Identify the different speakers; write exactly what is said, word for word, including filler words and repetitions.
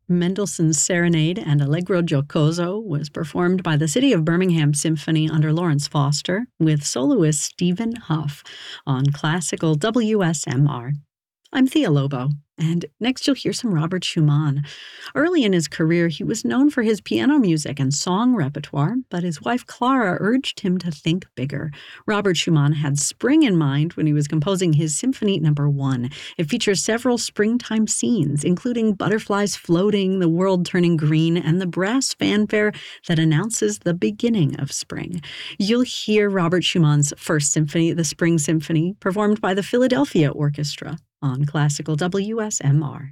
Speaker 1: Mendelssohn's Serenade and Allegro Giocoso was performed by the City of Birmingham Symphony under Lawrence Foster with soloist Stephen Huff on classical W S M R. I'm Thea Lobo, and next you'll hear some Robert Schumann. Early in his career, he was known for his piano music and song repertoire, but his wife Clara urged him to think bigger. Robert Schumann had spring in mind when he was composing his Symphony Number One. It features several springtime scenes, including butterflies floating, the world turning green, and the brass fanfare that announces the beginning of spring. You'll hear Robert Schumann's First Symphony, the Spring Symphony, performed by the Philadelphia Orchestra on classical W S M R.